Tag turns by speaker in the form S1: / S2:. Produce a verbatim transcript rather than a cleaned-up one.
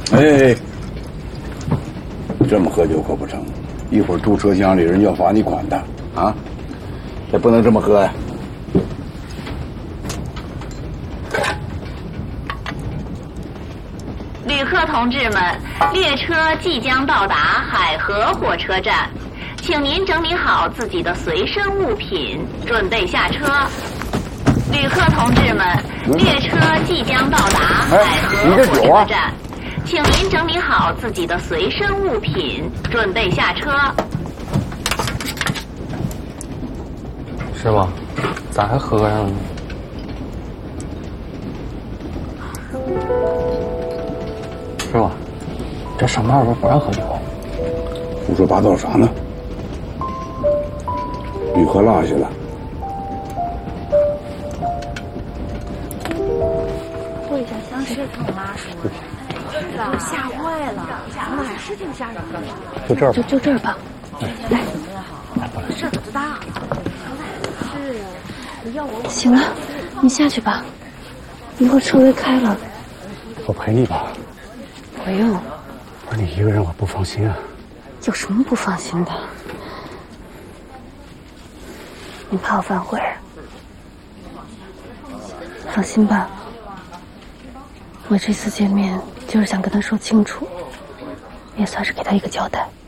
S1: 哎，这么喝酒可不成，一会儿住车厢里人要罚你款的啊！也不能这么喝呀。
S2: 旅客同志们，列车即将到达海河火车站，请您整理好自己的随身物品，准备下车。旅客同志们，列车即将到达海河火车站，请您整理好自己的随身物品，准备下车。
S3: 是吗？咋还喝上了？师傅，这上班不不让喝酒？
S1: 胡说八道啥呢？你喝落下了。
S4: 我以前当时也跟我妈说的，是的，吓坏了，哪是挺吓人的？
S3: 就这儿吧，
S4: 就就这儿吧。
S3: 来，
S4: 来，过来，事儿可不大了。是啊，你要我
S5: 行了，你下去吧，一会儿车位开了。
S3: 我陪你吧。
S5: 不用。
S3: 我说你一个人我不放心啊。
S5: 有什么不放心的？你怕我反悔？放心吧，我这次见面就是想跟他说清楚，也算是给他一个交代。